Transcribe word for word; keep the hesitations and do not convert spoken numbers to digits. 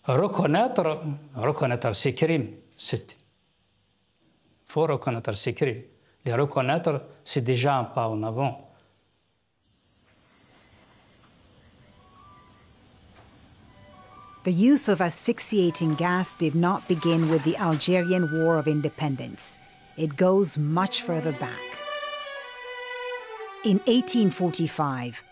Reconnaître, reconnaître ces crimes, c'est... Il faut reconnaître ces crimes. Les reconnaître, c'est déjà un pas en avant. The use of asphyxiating gas did not begin with the Algerian War of Independence. It goes much further back. In eighteen forty-five,